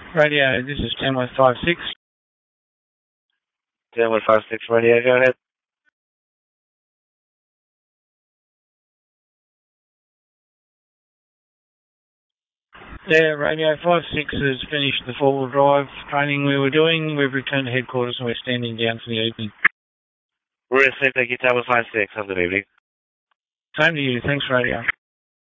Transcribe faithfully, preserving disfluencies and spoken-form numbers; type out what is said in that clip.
Radio, this is ten one five six. ten one five six radio, go ahead. Yeah, Radio five six has finished the four-wheel drive training we were doing. We've returned to headquarters and we're standing down for the evening. We're received, thank you, ten one five six. Have a good evening. Same to you. Thanks, Radio.